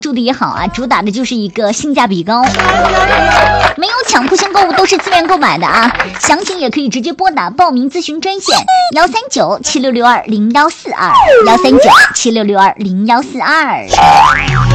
住的也好啊，主打的就是一个性价比高，没有强迫性购物，都是自愿购买的啊。详情也可以直接拨打报名咨询专线13976620142，13976620142。